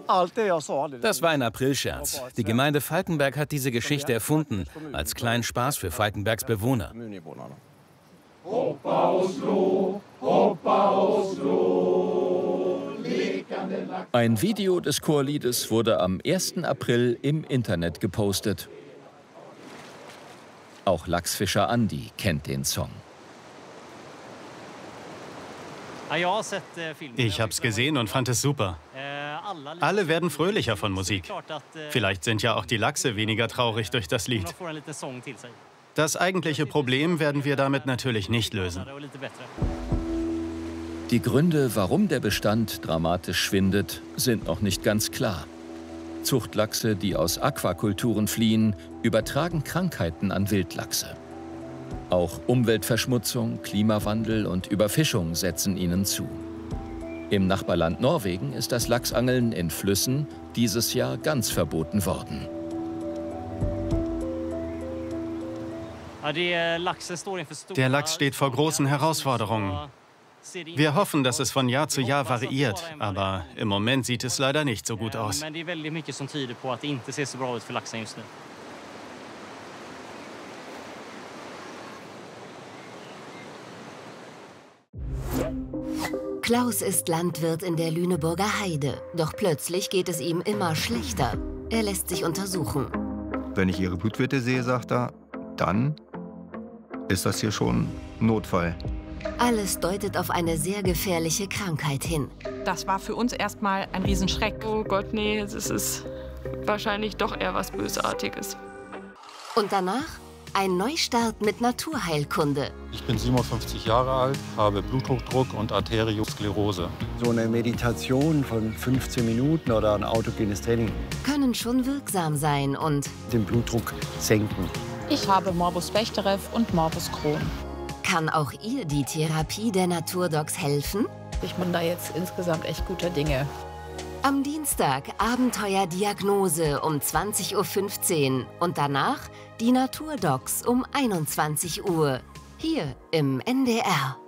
Das war ein Aprilscherz. Die Gemeinde Falkenberg hat diese Geschichte erfunden, als kleinen Spaß für Falkenbergs Bewohner. Ein Video des Chorliedes wurde am 1. April im Internet gepostet. Auch Lachsfischer Andi kennt den Song. Ich hab's gesehen und fand es super. Alle werden fröhlicher von Musik. Vielleicht sind ja auch die Lachse weniger traurig durch das Lied. Das eigentliche Problem werden wir damit natürlich nicht lösen. Die Gründe, warum der Bestand dramatisch schwindet, sind noch nicht ganz klar. Zuchtlachse, die aus Aquakulturen fliehen, übertragen Krankheiten an Wildlachse. Auch Umweltverschmutzung, Klimawandel und Überfischung setzen ihnen zu. Im Nachbarland Norwegen ist das Lachsangeln in Flüssen dieses Jahr ganz verboten worden. Der Lachs steht vor großen Herausforderungen. Wir hoffen, dass es von Jahr zu Jahr variiert, aber im Moment sieht es leider nicht so gut aus. Klaus ist Landwirt in der Lüneburger Heide, doch plötzlich geht es ihm immer schlechter. Er lässt sich untersuchen. Wenn ich Ihre Blutwerte sehe, sagt er, dann ist das hier schon Notfall. Alles deutet auf eine sehr gefährliche Krankheit hin. Das war für uns erstmal ein Riesenschreck. Oh Gott, nee, es ist wahrscheinlich doch eher was Bösartiges. Und danach ein Neustart mit Naturheilkunde. Ich bin 57 Jahre alt, habe Bluthochdruck und Arteriosklerose. So eine Meditation von 15 Minuten oder ein autogenes Training können schon wirksam sein und den Blutdruck senken. Ich habe Morbus Bechterew und Morbus Crohn. Kann auch ihr die Therapie der Naturdocs helfen? Ich bin da jetzt insgesamt echt guter Dinge. Am Dienstag Abenteuerdiagnose um 20:15 Uhr und danach die Naturdocs um 21 Uhr. Hier im NDR.